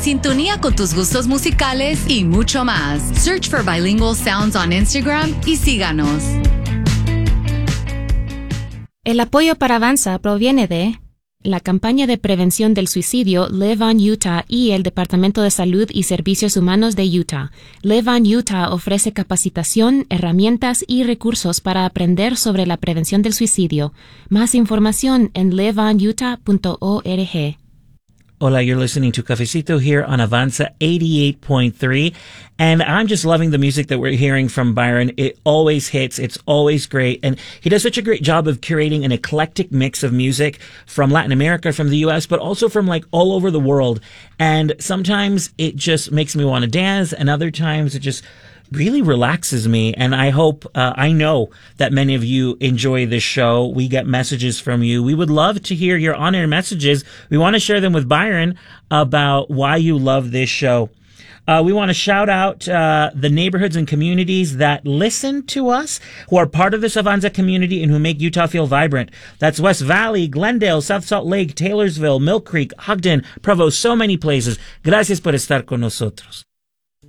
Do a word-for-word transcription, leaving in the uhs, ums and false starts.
sintonía con tus gustos musicales y mucho más. Search for Bilingual Sounds on Instagram y síganos. El apoyo para Avanza proviene de la campaña de prevención del suicidio Live on Utah y el Departamento de Salud y Servicios Humanos de Utah. Live on Utah ofrece capacitación, herramientas y recursos para aprender sobre la prevención del suicidio. Más información en live on utah punto org. Hola, you're listening to Cafecito here on Avanza eighty-eight point three, and I'm just loving the music that we're hearing from Byron. It always hits, it's always great, and he does such a great job of curating an eclectic mix of music from Latin America, from the U S, but also from like all over the world, and sometimes it just makes me want to dance, and other times it just really relaxes me, and I hope, uh, I know that many of you enjoy this show. We get messages from you. We would love to hear your on-air messages. We want to share them with Byron about why you love this show. Uh, we want to shout out uh, the neighborhoods and communities that listen to us, who are part of this Avanza community and who make Utah feel vibrant. That's West Valley, Glendale, South Salt Lake, Taylorsville, Mill Creek, Ogden, Provo, so many places. Gracias por estar con nosotros.